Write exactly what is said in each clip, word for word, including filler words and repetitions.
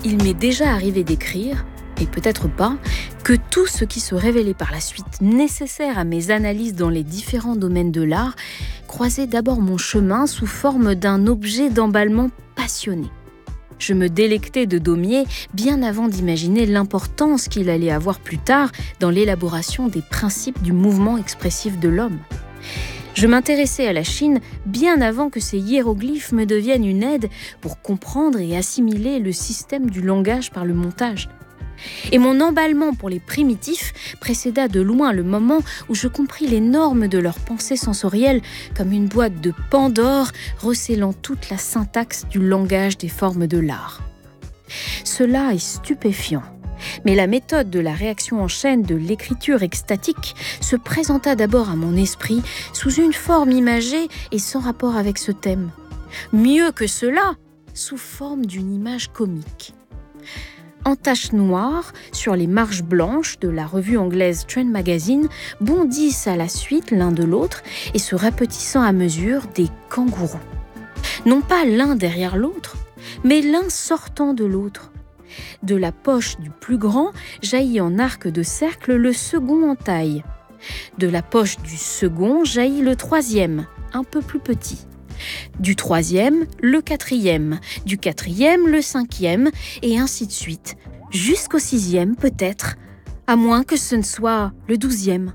il m'est déjà arrivé d'écrire, et peut-être pas, que tout ce qui se révélait par la suite nécessaire à mes analyses dans les différents domaines de l'art croisait d'abord mon chemin sous forme d'un objet d'emballement passionné. Je me délectais de Daumier bien avant d'imaginer l'importance qu'il allait avoir plus tard dans l'élaboration des principes du mouvement expressif de l'homme. Je m'intéressais à la Chine bien avant que ces hiéroglyphes me deviennent une aide pour comprendre et assimiler le système du langage par le montage. Et mon emballement pour les primitifs précéda de loin le moment où je compris les normes de leur pensée sensorielle comme une boîte de Pandore recélant toute la syntaxe du langage des formes de l'art. Cela est stupéfiant, mais la méthode de la réaction en chaîne de l'écriture extatique se présenta d'abord à mon esprit sous une forme imagée et sans rapport avec ce thème. Mieux que cela, sous forme d'une image comique. En taches noires, sur les marges blanches de la revue anglaise Trend Magazine, bondissent à la suite l'un de l'autre et se rapetissant à mesure des kangourous. Non pas l'un derrière l'autre, mais l'un sortant de l'autre. De la poche du plus grand jaillit en arc de cercle le second en taille. De la poche du second jaillit le troisième, un peu plus petit. Du troisième, le quatrième, du quatrième, le cinquième, et ainsi de suite, jusqu'au sixième peut-être, à moins que ce ne soit le douzième.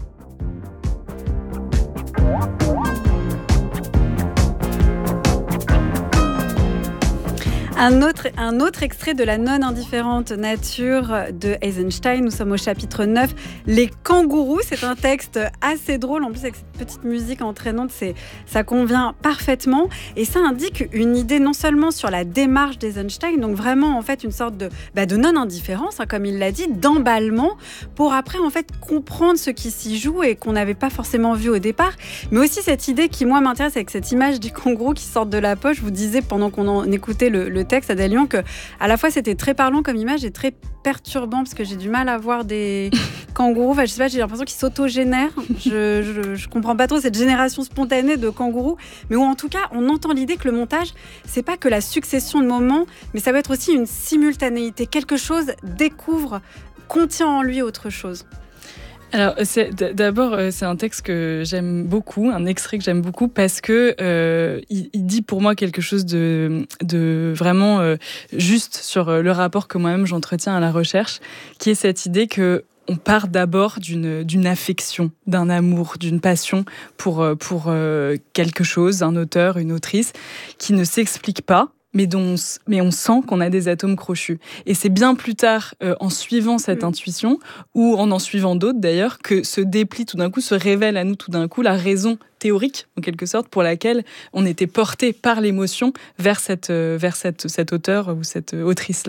Un autre, un autre extrait de La non-indifférente nature de Eisenstein. Nous sommes au chapitre neuf, Les kangourous. C'est un texte assez drôle. En plus, avec cette petite musique entraînante, c'est, ça convient parfaitement. Et ça indique une idée non seulement sur la démarche d'Eisenstein, donc vraiment en fait une sorte de, bah, de non-indifférence, hein, comme il l'a dit, d'emballement, pour après en fait comprendre ce qui s'y joue et qu'on n'avait pas forcément vu au départ. Mais aussi cette idée qui, moi, m'intéresse avec cette image du kangourou qui sort de la poche. Je vous disais pendant qu'on en écoutait le, le texte à Lyon que à la fois c'était très parlant comme image et très perturbant parce que j'ai du mal à voir des kangourous, enfin, je sais pas, j'ai l'impression qu'ils s'autogénèrent. Je, je, je comprends pas trop cette génération spontanée de kangourous, mais où en tout cas on entend l'idée que le montage c'est pas que la succession de moments, mais ça peut être aussi une simultanéité, quelque chose découvre, contient en lui autre chose. Alors, c'est, d'abord, c'est un texte que j'aime beaucoup, un extrait que j'aime beaucoup parce que euh, il, il dit pour moi quelque chose de, de vraiment euh, juste sur le rapport que moi-même j'entretiens à la recherche, qui est cette idée que on part d'abord d'une, d'une affection, d'un amour, d'une passion pour, pour euh, quelque chose, un auteur, une autrice, qui ne s'explique pas. Mais, dont on, mais on sent qu'on a des atomes crochus. Et c'est bien plus tard, euh, en suivant cette mmh. intuition, ou en en suivant d'autres d'ailleurs, que se déplie tout d'un coup, se révèle à nous tout d'un coup la raison théorique, en quelque sorte, pour laquelle on était porté par l'émotion vers, cette, vers cette, cet auteur ou cette autrice-là.